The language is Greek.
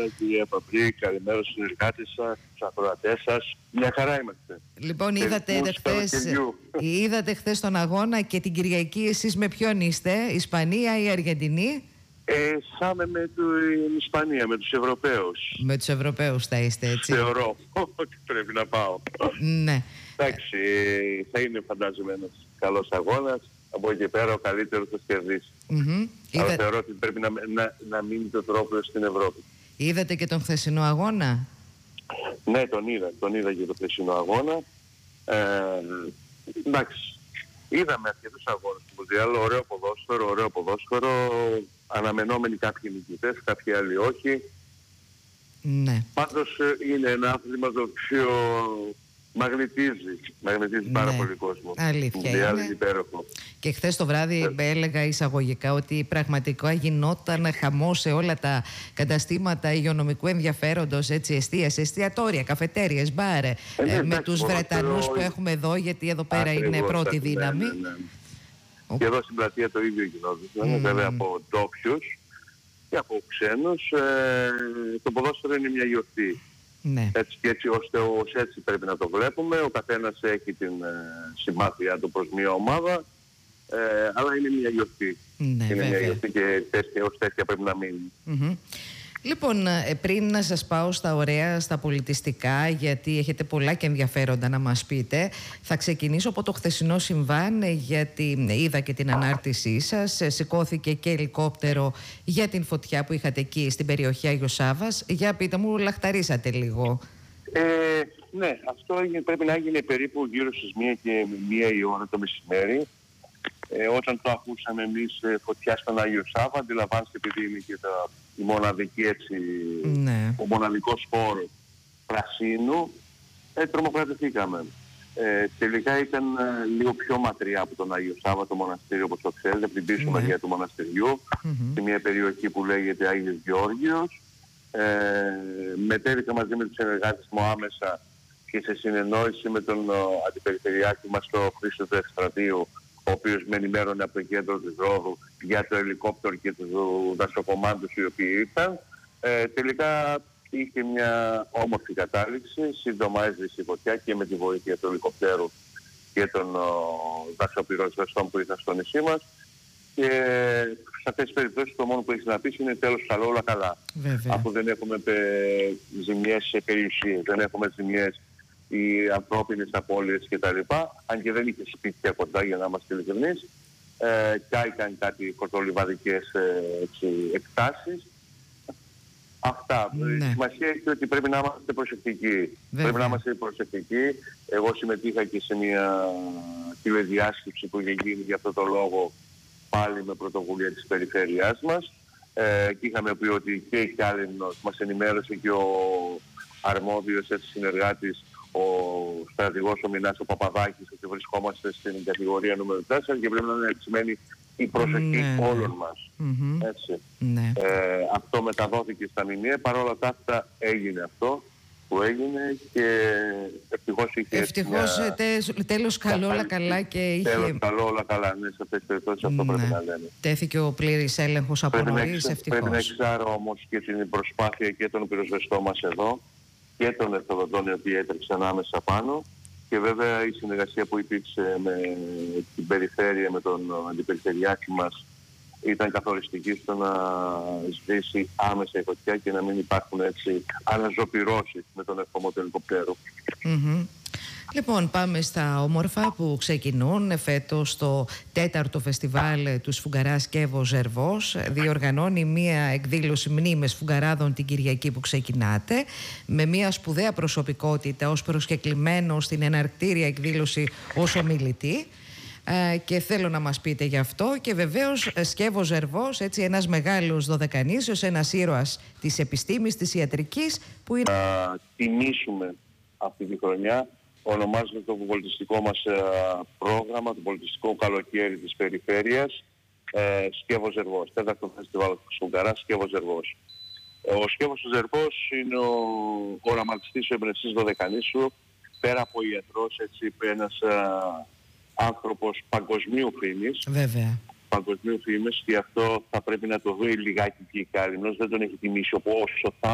κύριε Παπρή, καλημέρα στους συνεργάτες σας, στους ακροατές σας. Μια χαρά είμαστε. Λοιπόν, είδατε χθες τον αγώνα και την Κυριακή εσείς με ποιον είστε, Ισπανία ή Αργεντινή? Σάμε με την Ισπανία, με τους Ευρωπαίους. Με τους Ευρωπαίους θα είστε, έτσι? Θεωρώ ότι πρέπει να πάω. Ναι. Εντάξει, θα είναι φαντάζομαι ένας καλός αγώνας. Από εκεί πέρα ο καλύτερος θα κερδίσει. Αλλά θεωρώ ότι πρέπει να μείνει το τρόπο στην Ευρώπη. Είδατε και τον χθεσινό αγώνα? Ναι, τον είδα και τον χθεσινό αγώνα. Εντάξει, είδαμε αρκετούς αγώνες του Μουντιάλ, ωραίο ποδόσφαιρο, αναμενόμενοι κάποιοι νικητές, κάποιοι άλλοι όχι. Ναι. Πάντως είναι ένα άθλημα το οποίο μαγνητίζει πάρα πολύ κόσμο. Αλήθεια είναι. Υπέροχο. Και χθες το βράδυ έλεγα εισαγωγικά ότι πραγματικά γινόταν χαμός σε όλα τα καταστήματα υγειονομικού ενδιαφέροντος, έτσι, εστιατόρια, καφετέριες, μπαρ, με τους Βρετανούς που έχουμε εδώ, γιατί εδώ πέρα είναι πρώτη δύναμη. Ναι. Και εδώ στην πλατεία το ίδιο γινόταν, βέβαια από ντόπιους και από ξένους. Το ποδόσφαιρο είναι μια γιορτή. Ναι. Έτσι πρέπει να το βλέπουμε. Ο καθένας έχει την συμπάθειά του προς μια ομάδα, αλλά είναι μια γιορτή. Ναι, είναι μια γιορτή και ως τέτοια πρέπει να μείνει. Λοιπόν, πριν να σας πάω στα ωραία, στα πολιτιστικά, γιατί έχετε πολλά και ενδιαφέροντα να μας πείτε, θα ξεκινήσω από το χθεσινό συμβάν, γιατί είδα και την ανάρτησή σας. Σηκώθηκε και ελικόπτερο για την φωτιά που είχατε εκεί στην περιοχή Άγιος Σάββας. Για πείτε μου, λαχταρίσατε λίγο. Ναι, αυτό πρέπει να έγινε περίπου γύρω στις 1 η ώρα το μεσημέρι. Όταν το ακούσαμε εμείς, φωτιά στον Άγιο Σάββα, αντιλαμβάνεστε, επειδή είναι και η μοναδική, έτσι, ο μοναδικός χώρος πρασίνου, τρομοκρατηθήκαμε. Τελικά ήταν λίγο πιο μακριά από τον Άγιο Σάββα το μοναστήριο, όπως το ξέρετε, από την πίσω μεριά του μοναστηριού, σε μια περιοχή που λέγεται Άγιος Γεώργιος. Μετέβηκα μαζί με τους συνεργάτες μου άμεσα και σε συνεννόηση με τον αντιπεριφερειάρχη μας, τον Χρήστο του Εκστρατείου, ο οποίος με ενημέρωνε από το κέντρο της Ρόδου για το ελικόπτερο και τους δασοκομάντους οι οποίοι ήρθαν. Τελικά είχε μια όμορφη κατάληξη, σύντομα έσβησε η φωτιά και με τη βοήθεια του ελικοπτέρου και των δασοπυροσβεστών που ήρθαν στο νησί μας. Και σε αυτές τις περιπτώσεις το μόνο που έχεις να πεις είναι τέλος καλό, όλα καλά. Βέβαια. Αφού δεν έχουμε ζημιές σε περιουσίες, δεν έχουμε ζημιές οι ανθρώπινες απώλειες κτλ. Αν και δεν είχε σπίτια κοντά, για να είμαστε ειλικρινείς, κάηκαν κάτι κορτολιβαδικές εκτάσεις. Αυτά. Η σημασία έχει ότι πρέπει να είμαστε προσεκτικοί. Πρέπει να είμαστε προσεκτικοί. Εγώ συμμετείχα και σε μια τηλεδιάσκεψη που είχε γίνει για αυτό το λόγο, πάλι με πρωτοβουλία της περιφέρειάς μας. Και είχαμε πει ότι και η Κάλυμνος μας ενημέρωσε και ο αρμόδιος συνεργάτης, ο στρατηγός ο Μινάς ο Παπαδάκης, ότι βρισκόμαστε στην κατηγορία νούμερο 4 και πρέπει να είναι εξημένει η προσοχή όλων μας. Έτσι. Αυτό μεταδόθηκε στα μηνύα, παρόλα τα αυτά έγινε αυτό που έγινε και ευτυχώς είχε... Ευτυχώς τέλος καλό, όλα καλά και είχε... Τέλος καλό, όλα καλά, ναι, σε αυτές τις περιπτώσεις αυτό πρέπει να λέμε. Τέθηκε ο πλήρης έλεγχος από νωρίς, ευτυχώς. Πρέπει να εξάρω όμως και την προσπάθεια και των πυροσβεστών μας εδώ και των εθελοντών οι οποίοι έτρεξαν άμεσα πάνω, και βέβαια η συνεργασία που υπήρξε με την περιφέρεια, με τον αντιπεριφερειάρχη μας, ήταν καθοριστική στο να σβήσει άμεσα η φωτιά και να μην υπάρχουν έτσι αναζωπυρώσεις με τον ερχομό του ελικοπτέρου. Λοιπόν, πάμε στα όμορφα που ξεκινούν φέτος το 4ο φεστιβάλ του Σφουγγαρά Σκεύος Ζερβός. Διοργανώνει μία εκδήλωση μνήμες Σφουγγαράδων την Κυριακή που ξεκινάτε, με μία σπουδαία προσωπικότητα ως προσκεκλημένο στην εναρκτήρια εκδήλωση ως ομιλητή. Και θέλω να μας πείτε γι' αυτό. Και βεβαίως Σκεύος Ζερβός, έτσι, ένας μεγάλος δωδεκανήσιος, ένας ήρωας της επιστήμης, της ιατρικής, που είναι... τιμήσουμε αυτή τη χρονιά, ονομάζεται το πολιτιστικό μας πρόγραμμα, το πολιτιστικό καλοκαίρι της περιφέρειας, Σκεύος Ζερβός, 4ο φεστιβάλ του Σφουγγαρά Σκεύος Ζερβός. Ο Σκεύος Ζερβός είναι ο οραματιστής, ο εμπνευστής δωδεκανήσου, πέρα από ιατρός, έτσι, ένας άνθρωπος παγκοσμίου φήμης. Βέβαια. Παγκοσμίου φήμης, και αυτό θα πρέπει να το δει λιγάκι και η Κάλυμνος, δεν τον έχει τιμήσει όσο θα